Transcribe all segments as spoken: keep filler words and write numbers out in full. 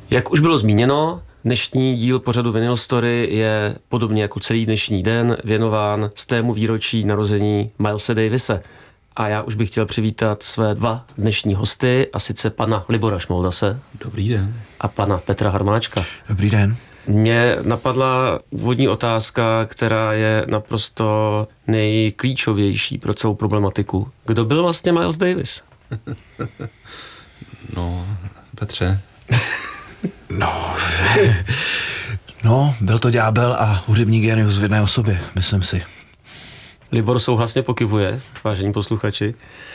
Jak už bylo zmíněno, dnešní díl pořadu Vinyl Story je podobně jako celý dnešní den věnován stému výročí narození Milese Davise. A já už bych chtěl přivítat své dva dnešní hosty, a sice pana Libora Šmoldase. Dobrý den. A pana Petra Harmáčka. Dobrý den. Mě napadla úvodní otázka, která je naprosto nejklíčovější pro celou problematiku. Kdo byl vlastně Miles Davis? No, Petře. No, no, byl to ďábel a hudební génius v jedné osobě, myslím si. Libor souhlasně pokyvuje, vážení posluchači.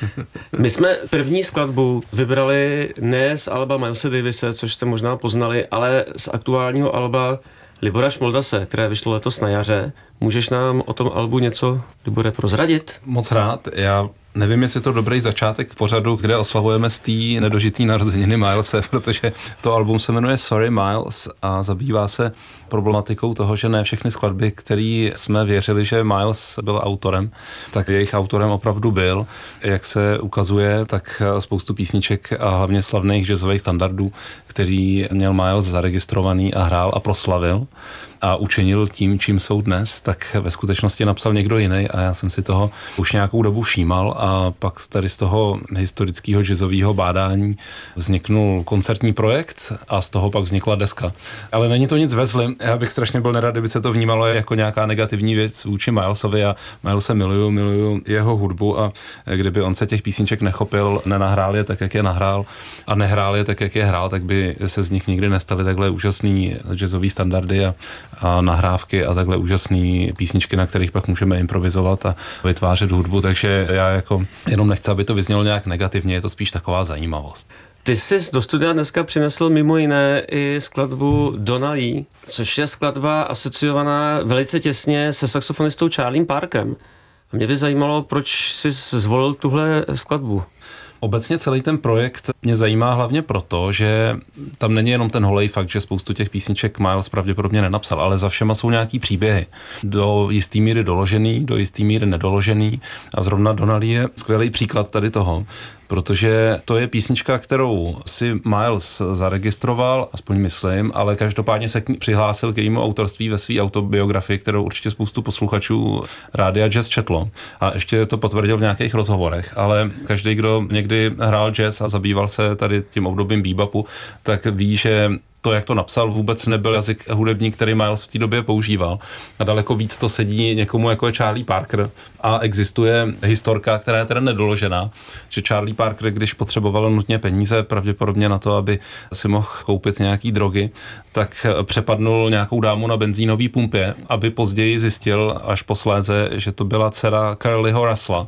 My jsme první skladbu vybrali ne z alba Milese Davise, což jste možná poznali, ale z aktuálního alba Libora Šmoldase, které vyšlo letos na jaře. Můžeš nám o tom albu něco, Libore, prozradit? Moc rád. Já nevím, jestli je to dobrý začátek pořadu, kde oslavujeme z té nedožitý narozeniny Milese, protože to album se jmenuje Sorry Miles a zabývá se problematikou toho, že ne všechny skladby, které jsme věřili, že Miles byl autorem, tak jejich autorem opravdu byl. Jak se ukazuje, tak spoustu písniček a hlavně slavných jazzových standardů, který měl Miles zaregistrovaný a hrál a proslavil a učinil tím, čím jsou dnes, tak ve skutečnosti napsal někdo jiný a já jsem si toho už nějakou dobu všímal a pak tady z toho historického jazzového bádání vzniknul koncertní projekt a z toho pak vznikla deska. Ale není to nic ve zlém. Já bych strašně byl nerad, kdyby se to vnímalo jako nějaká negativní věc vůči Milesovi a Milese miluju, miluju jeho hudbu a kdyby on se těch písniček nechopil, nenahrál je tak, jak je nahrál a nehrál je tak, jak je hrál, tak by se z nich nikdy nestaly takhle úžasný jazzový standardy a a nahrávky a takhle úžasné písničky, na kterých pak můžeme improvizovat a vytvářet hudbu, takže já jako jenom nechci, aby to vyznělo nějak negativně, je to spíš taková zajímavost. Ty jsi do studia dneska přinesl mimo jiné i skladbu Donna Lee, což je skladba asociovaná velice těsně se saxofonistou Charliem Parkerem. A mě by zajímalo, proč jsi zvolil tuhle skladbu. Obecně celý ten projekt mě zajímá hlavně proto, že tam není jenom ten holej fakt, že spoustu těch písniček Miles pravděpodobně nenapsal, ale za všema jsou nějaký příběhy. Do jistý míry doložený, do jistý míry nedoložený a zrovna Donna Lee je skvělý příklad tady toho, protože to je písnička, kterou si Miles zaregistroval, aspoň myslím, ale každopádně se k ní přihlásil k jejímu autorství ve své autobiografii, kterou určitě spoustu posluchačů Rádia Jazz četlo. A ještě to potvrdil v nějakých rozhovorech, ale každý, kdo někdy hrál jazz a zabýval se tady tím obdobím bebopu, tak ví, že to, jak to napsal, vůbec nebyl jazyk hudební, který Miles v té době používal. A daleko víc to sedí někomu, jako je Charlie Parker. A existuje historka, která je teda nedoložená, že Charlie Parker, když potřeboval nutně peníze, pravděpodobně na to, aby si mohl koupit nějaký drogy, tak přepadnul nějakou dámu na benzínové pumpě, aby později zjistil až posléze, že to byla dcera Curlyho Russella,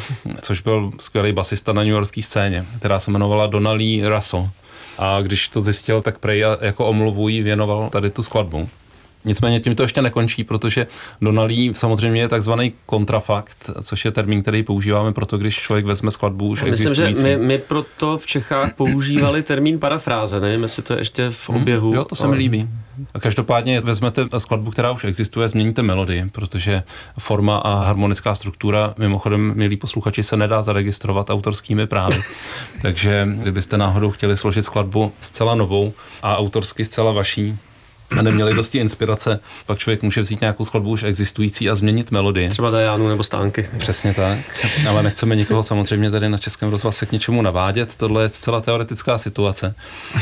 což byl skvělý basista na newyorské scéně, která se jmenovala Donna Lee Russell. A když to zjistil, tak prej jako omluvu jí věnoval tady tu skladbu. Nicméně tím to ještě nekončí, protože Donna Lee samozřejmě je takzvaný kontrafakt, což je termín, který používáme proto, když člověk vezme skladbu už existující. Myslím, že my, my proto v Čechách používali termín parafráze, nevím, jestli to je ještě v oběhu. Hmm, jo, to se mi líbí. A každopádně vezmete skladbu, která už existuje, změníte melodii, protože forma a harmonická struktura, mimochodem, milí posluchači, se nedá zaregistrovat autorskými právy. Takže kdybyste náhodou chtěli složit skladbu zcela novou a autorsky zcela vaší, a neměli dosti inspirace, pak člověk může vzít nějakou skladbu už existující a změnit melodii. Třeba Dianu nebo Stánky. Přesně tak, ale nechceme nikoho samozřejmě tady na Českém rozhlase k něčemu navádět, tohle je zcela teoretická situace.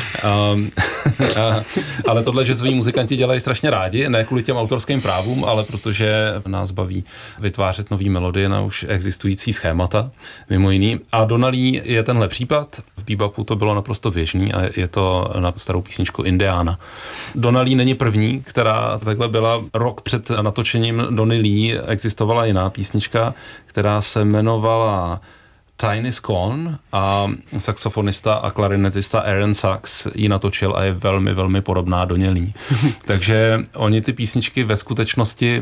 Um, a, ale tohle jazzoví muzikanti dělají strašně rádi, ne kvůli těm autorským právům, ale protože nás baví vytvářet nový melodie na už existující schémata, mimo jiný. A Donna Lee je tenhle případ, v bebopu to bylo naprosto běžný a je to na starou písničku Indiana. Donna Lee není první, která takhle byla. Rok před natočením Donny Lee existovala jiná písnička, která se jmenovala Tiny Scone a saxofonista a klarinetista Aaron Sachs ji natočil a je velmi, velmi podobná Donně Lee. Takže oni ty písničky ve skutečnosti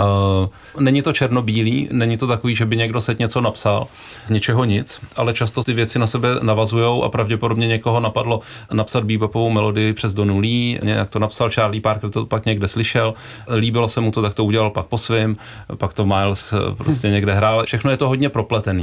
Uh, není to černobílý, není to takový, že by někdo set něco napsal z ničeho nic, ale často ty věci na sebe navazujou a pravděpodobně někoho napadlo napsat bebopovou melodii přes Donnu Lee, nějak to napsal Charlie Parker, to pak někde slyšel, líbilo se mu to, tak to udělal pak po svým, pak to Miles prostě někde hrál, všechno je to hodně propletený.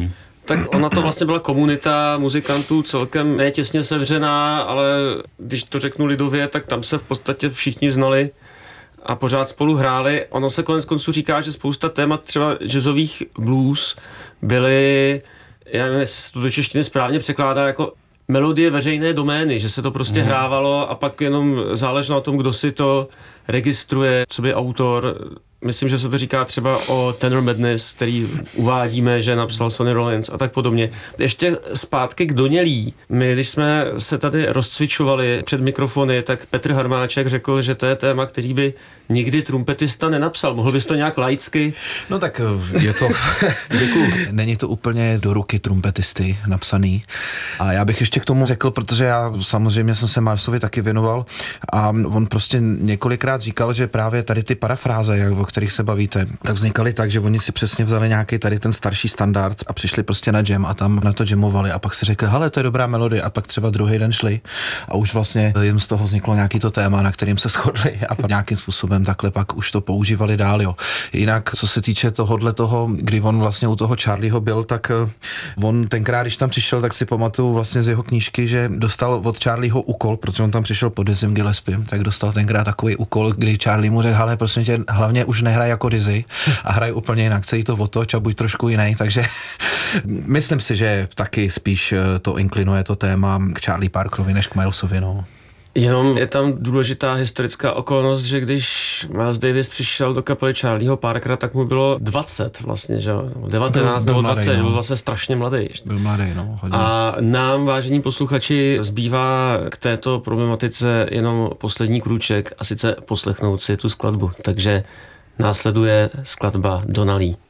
Tak ona to vlastně byla komunita muzikantů celkem ne těsně sevřená, ale když to řeknu lidově, tak tam se v podstatě všichni znali a pořád spolu hráli. Ono se konec konců říká, že spousta témat třeba jazzových blues byly, já nevím, jestli se to do češtiny správně překládá, jako melodie veřejné domény, že se to prostě mm. hrávalo a pak jenom záleželo na tom, kdo si to registruje, co by autor. Myslím, že se to říká třeba o Tenor Madness, který uvádíme, že napsal Sonny Rollins a tak podobně. Ještě zpátky k Donělí. My, když jsme se tady rozcvičovali před mikrofony, tak Petr Harmáček řekl, že to je téma, který by nikdy trumpetista nenapsal. Mohl bys to nějak laicky? No tak je to... Děkuju. Není to úplně do ruky trumpetisty napsaný. A já bych ještě k tomu řekl, protože já samozřejmě jsem se Milesovi taky věnoval a on prostě několikrát říkal, že právě tady ty parafráze, jak, o kterých se bavíte, tak vznikaly tak, že oni si přesně vzali nějaký tady ten starší standard a přišli prostě na jam a tam na to jamovali a pak si řekli, hele, to je dobrá melodie a pak třeba druhý den šli a už vlastně jim z toho vzniklo nějaký to téma, na kterým se shodli a pak nějakým způsobem takhle pak už to používali dál, jo. Jinak, co se týče tohohle toho, kdy on vlastně u toho Charlieho byl, tak on tenkrát, když tam přišel, tak si pamatuju vlastně z jeho knížky, že dostal od Charlieho úkol, protože on tam přišel pod Dizzym Gillespiem, tak dostal tenkrát takový úkol, kdy Charlie mu řekl, hele, prosím tě, hlavně už nehraj jako Dizzy a hraj úplně jinak, celý to otoč a buď trošku jiný, takže myslím si, že taky spíš to inklinuje to téma k Charlie Parkerovi než k Milesovi, no. Jenom je tam důležitá historická okolnost, že když Miles Davis přišel do kapely Charlieho Parkera, tak mu bylo dvacet vlastně, že jo, devatenáct byl, byl nebo dvacet, mladý, no. Byl vlastně strašně mladý. Byl mladý, no. Hodně. A nám, vážení posluchači, zbývá k této problematice jenom poslední krůček a sice poslechnout si tu skladbu, takže následuje skladba Donna Lee.